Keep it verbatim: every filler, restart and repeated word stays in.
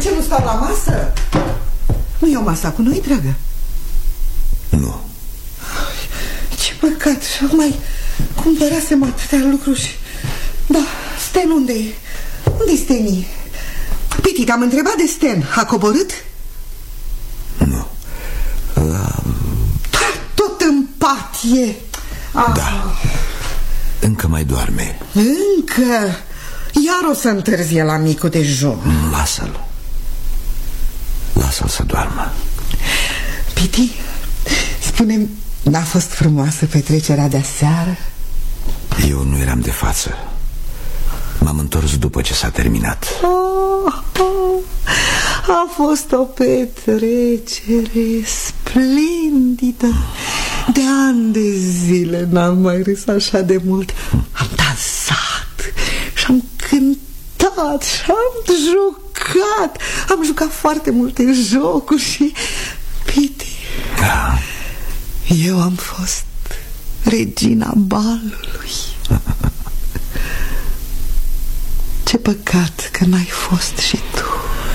ce nu stau la masă? Nu e o masă cu noi, dragă? Nu. Ce păcat, mai cumpărasem atâtea lucruri. Da, Sten unde-i? Unde-i Steni? Piti, te-am întrebat de Sten. A coborât? Nu. Da, tot în pat e. Ah. Da. Încă mai doarme. Încă? Iar o să întârzie la micul dejun. Lasă-l. Lasă-l să doarmă. Piti, spune-mi, n-a fost frumoasă petrecerea de-aseară? Eu nu eram de față. M-am întors după ce s-a terminat. Oh, oh, a fost o petrecere splendidă. De ani de zile n-am mai râs așa de mult. Am dansat și am cântat și am jucat. Am jucat foarte multe jocuri și... Piti, Da. eu am fost regina balului. Ce păcat că n-ai fost și tu.